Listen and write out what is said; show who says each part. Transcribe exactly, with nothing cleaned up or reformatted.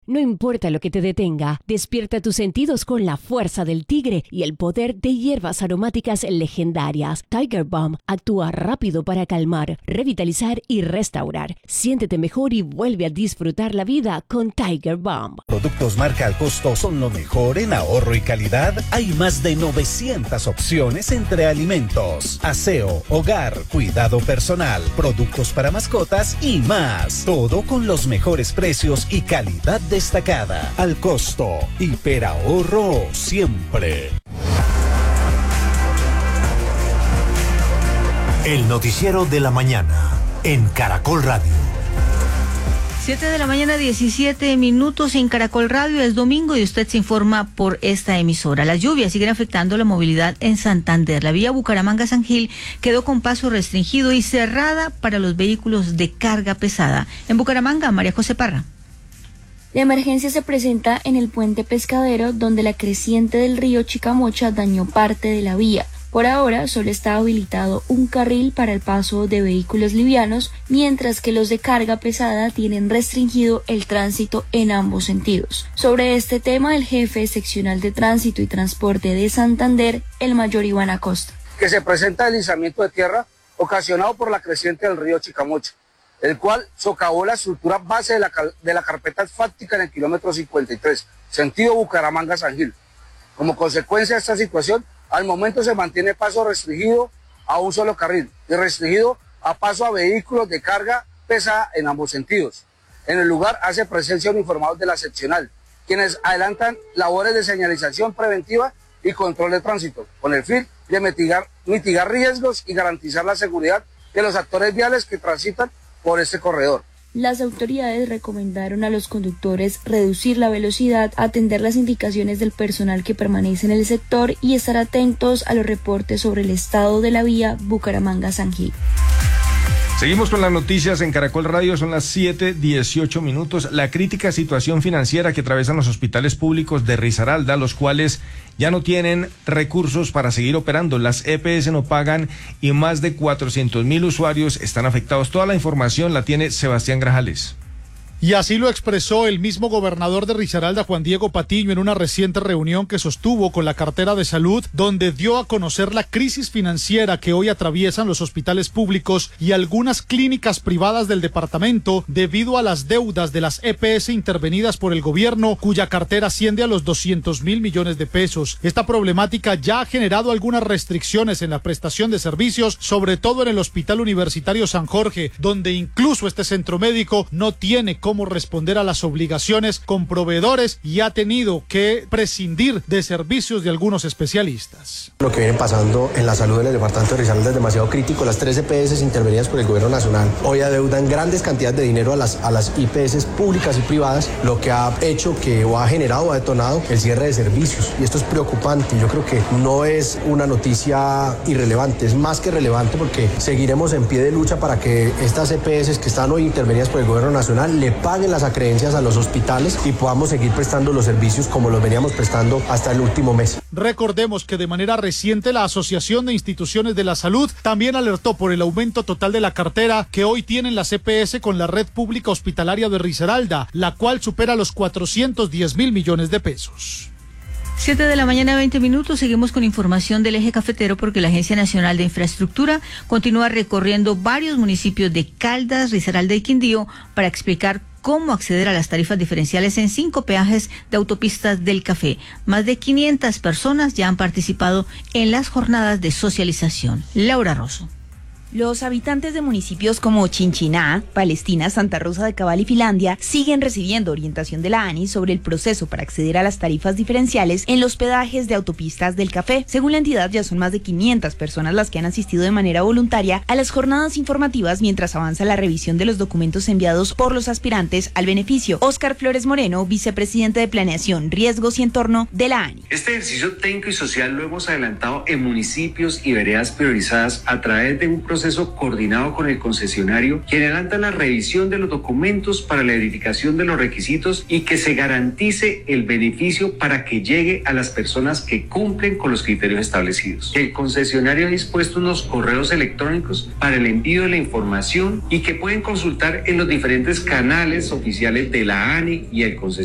Speaker 1: No importa lo que te detenga, despierta tus sentidos con la fuerza del tigre y el poder de hierbas aromáticas legendarias. Tiger Balm actúa rápido para calmar, revitalizar y restaurar. Siéntete mejor y vuelve a disfrutar la vida con Tiger Balm.
Speaker 2: Productos marca al costo son lo mejor en ahorro y calidad. Hay más de novecientas opciones entre alimentos, aseo, hogar, cuidado personal, productos para mascotas y más. Todo con los mejores precios y calidad destacada. Al costo, hiperahorro siempre.
Speaker 3: El noticiero de la mañana en Caracol Radio.
Speaker 4: siete de la mañana, diecisiete minutos en Caracol Radio. Es domingo y usted se informa por esta emisora. Las lluvias siguen afectando la movilidad en Santander. La vía Bucaramanga-San Gil quedó con paso restringido y cerrada para los vehículos de carga pesada. En Bucaramanga, María José Parra.
Speaker 5: La emergencia se presenta en el puente Pescadero, donde la creciente del río Chicamocha dañó parte de la vía. Por ahora solo está habilitado un carril para el paso de vehículos livianos, mientras que los de carga pesada tienen restringido el tránsito en ambos sentidos. Sobre este tema, el jefe seccional de Tránsito y Transporte de Santander, el mayor Iván Acosta.
Speaker 6: Que se presenta deslizamiento de tierra ocasionado por la creciente del río Chicamocha, el cual socavó la estructura base de la, de la carpeta asfáltica en el kilómetro cincuenta y tres, sentido Bucaramanga-San Gil. Como consecuencia de esta situación, al momento se mantiene paso restringido a un solo carril y restringido a paso a vehículos de carga pesada en ambos sentidos. En el lugar hace presencia uniformados de la seccional, quienes adelantan labores de señalización preventiva y control de tránsito, con el fin de mitigar, mitigar riesgos y garantizar la seguridad de los actores viales que transitan por este corredor.
Speaker 5: Las autoridades recomendaron a los conductores reducir la velocidad, atender las indicaciones del personal que permanece en el sector y estar atentos a los reportes sobre el estado de la vía Bucaramanga-San Gil.
Speaker 7: Seguimos con las noticias en Caracol Radio, son las siete dieciocho minutos. La crítica situación financiera que atraviesan los hospitales públicos de Risaralda, los cuales ya no tienen recursos para seguir operando. Las E P S no pagan y más de cuatrocientos mil usuarios están afectados. Toda la información la tiene Sebastián Grajales.
Speaker 8: Y así lo expresó el mismo gobernador de Risaralda, Juan Diego Patiño, en una reciente reunión que sostuvo con la cartera de salud, donde dio a conocer la crisis financiera que hoy atraviesan los hospitales públicos y algunas clínicas privadas del departamento debido a las deudas de las E P S intervenidas por el gobierno, cuya cartera asciende a los doscientos mil millones de pesos. Esta problemática ya ha generado algunas restricciones en la prestación de servicios, sobre todo en el Hospital Universitario San Jorge, donde incluso este centro médico no tiene cómo responder a las obligaciones con proveedores y ha tenido que prescindir de servicios de algunos especialistas.
Speaker 9: Lo que viene pasando en la salud del departamento de Risaralda es demasiado crítico. Las tres E P S intervenidas por el gobierno nacional hoy adeudan grandes cantidades de dinero a las, a las I P S públicas y privadas, lo que ha hecho que o ha generado o ha detonado el cierre de servicios. Y esto es preocupante. Yo creo que no es una noticia irrelevante, es más que relevante porque seguiremos en pie de lucha para que estas E P S que están hoy intervenidas por el gobierno nacional le paguen las acreencias a los hospitales y podamos seguir prestando los servicios como los veníamos prestando hasta el último mes.
Speaker 8: Recordemos que de manera reciente la Asociación de Instituciones de la Salud también alertó por el aumento total de la cartera que hoy tienen las E P S con la red pública hospitalaria de Risaralda, la cual supera los cuatrocientos diez mil millones de pesos.
Speaker 4: siete de la mañana, veinte minutos. Seguimos con información del eje cafetero porque la Agencia Nacional de Infraestructura continúa recorriendo varios municipios de Caldas, Risaralda y Quindío para explicar cómo acceder a las tarifas diferenciales en cinco peajes de autopistas del café. Más de quinientas personas ya han participado en las jornadas de socialización. Laura Rosso.
Speaker 10: Los habitantes de municipios como Chinchiná, Palestina, Santa Rosa de Cabal y Finlandia siguen recibiendo orientación de la A N I sobre el proceso para acceder a las tarifas diferenciales en los peajes de autopistas del café. Según la entidad, ya son más de quinientas personas las que han asistido de manera voluntaria a las jornadas informativas mientras avanza la revisión de los documentos enviados por los aspirantes al beneficio. Óscar Flores Moreno, vicepresidente de Planeación, Riesgos y Entorno de la A N I.
Speaker 11: Este ejercicio técnico y social lo hemos adelantado en municipios y veredas priorizadas a través de un proceso proceso coordinado con el concesionario, quien adelanta la revisión de los documentos para la verificación de los requisitos y que se garantice el beneficio para que llegue a las personas que cumplen con los criterios establecidos. El concesionario ha dispuesto unos correos electrónicos para el envío de la información y que pueden consultar en los diferentes canales oficiales de la A N I y el concesionario.